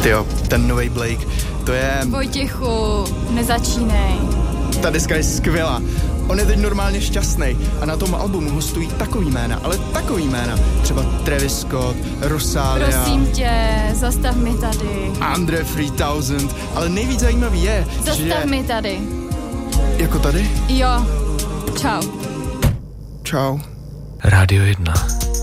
Tyjo, ten novej Blake, to je... Vojtěchu, nezačínej. Ta deska je skvělá. On je teď normálně šťastný a na tom albumu hostují takový jména, ale takový jména. Třeba Travis Scott, Rosalia. Prosím tě, zastav mi tady. Andre 3000, ale nejvíc zajímavý je, zastav mi tady. Jako tady? Jo, čau. Čau. Rádio 1.